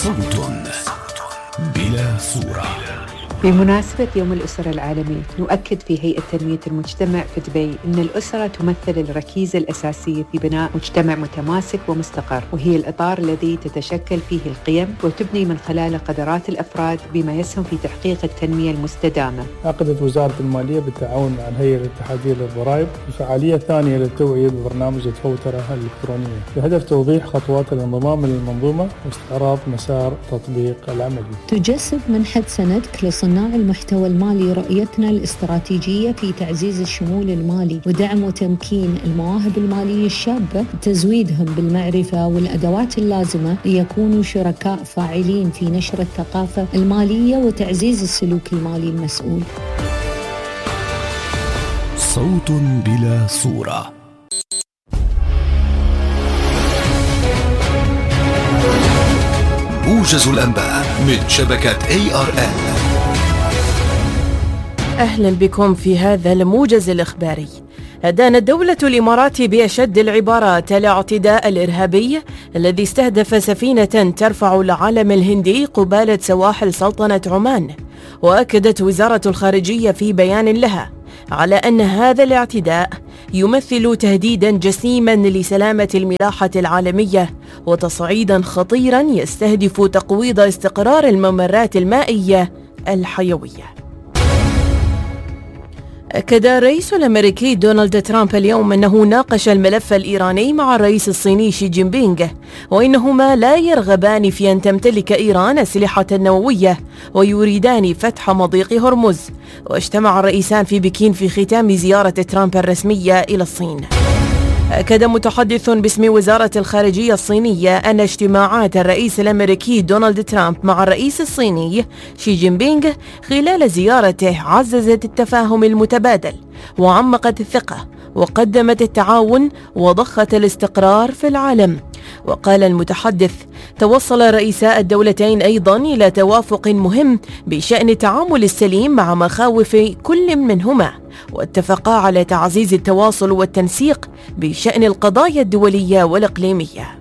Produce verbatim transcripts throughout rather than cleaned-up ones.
صوت بلا صورة. بمناسبة يوم الأسرة العالمي نؤكد في هيئة تنمية المجتمع في دبي أن الأسرة تمثل الركيزة الأساسية في بناء مجتمع متماسك ومستقر، وهي الإطار الذي تتشكل فيه القيم وتبني من خلاله قدرات الأفراد بما يسهم في تحقيق التنمية المستدامة. عقدت وزارة المالية بالتعاون مع الهيئة الاتحادية للضرائب فعالية ثانية للتوعية ببرنامج الفوترة الإلكترونية بهدف توضيح خطوات الانضمام للمنظومة واستعراض مسار تطبيق العملي. تجسد منحة سندك لصناع المحتوى المالي رؤيتنا الاستراتيجية في تعزيز الشمول المالي ودعم وتمكين المواهب المالية الشابة وتزويدهم بالمعرفة والأدوات اللازمة ليكونوا شركاء فاعلين في نشر الثقافة المالية وتعزيز السلوك المالي المسؤول. صوت بلا صورة. موجز الأنباء من شبكة إيه آر إن. أهلا بكم في هذا الموجز الإخباري. أدانت دولة الإمارات بأشد العبارات الاعتداء الإرهابي الذي استهدف سفينة ترفع العلم الهندي قبالة سواحل سلطنة عمان. وأكدت وزارة الخارجية في بيان لها على أن هذا الاعتداء يمثل تهديداً جسيماً لسلامة الملاحة العالمية وتصعيداً خطيراً يستهدف تقويض استقرار الممرات المائية الحيوية. أكد الرئيس الأمريكي دونالد ترامب اليوم أنه ناقش الملف الإيراني مع الرئيس الصيني شي جين بينغ، وإنهما لا يرغبان في أن تمتلك إيران أسلحة نووية ويريدان فتح مضيق هرمز. واجتمع الرئيسان في بكين في ختام زيارة ترامب الرسمية إلى الصين. أكد متحدث باسم وزارة الخارجية الصينية أن اجتماعات الرئيس الأمريكي دونالد ترامب مع الرئيس الصيني شي جين بينغ خلال زيارته عززت التفاهم المتبادل وعمقت الثقة وقدمت التعاون وضخت الاستقرار في العالم. وقال المتحدث: توصل رئيسا الدولتين أيضا إلى توافق مهم بشأن التعامل السليم مع مخاوف كل منهما، واتفقا على تعزيز التواصل والتنسيق بشأن القضايا الدولية والإقليمية.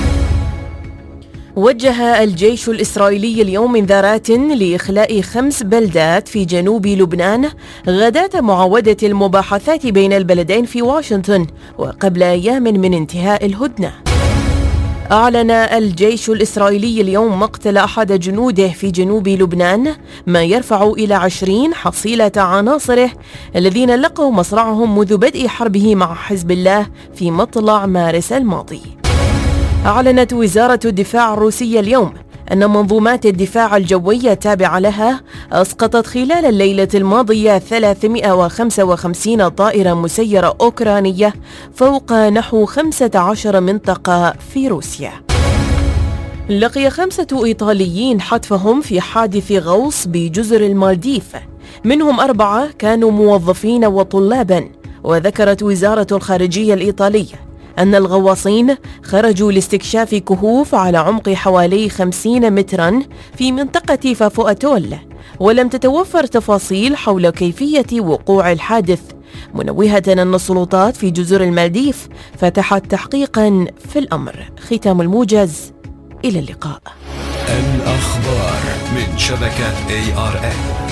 وجه الجيش الإسرائيلي اليوم إنذارات لإخلاء خمس بلدات في جنوب لبنان غداة معاودة المباحثات بين البلدين في واشنطن وقبل أيام من انتهاء الهدنة. أعلن الجيش الإسرائيلي اليوم مقتل أحد جنوده في جنوب لبنان، ما يرفع إلى عشرين حصيلة عناصره الذين لقوا مصرعهم منذ بدء حربه مع حزب الله في مطلع مارس الماضي. أعلنت وزارة الدفاع الروسية اليوم أن منظومات الدفاع الجوي التابعة لها أسقطت خلال الليلة الماضية ثلاثمائة وخمسة وخمسين طائرة مسيرة أوكرانية فوق نحو خمسة عشر منطقة في روسيا. لقي خمسة إيطاليين حتفهم في حادث غوص بجزر المالديف، منهم أربعة كانوا موظفين وطلابا. وذكرت وزارة الخارجية الإيطالية أن الغواصين خرجوا لاستكشاف كهوف على عمق حوالي خمسين متراً في منطقة فافوأتول، ولم تتوفر تفاصيل حول كيفية وقوع الحادث، منوهة أن السلطات في جزر المالديف فتحت تحقيقاً في الأمر. ختام الموجز، إلى اللقاء. الأخبار من شبكة إيه آر إن.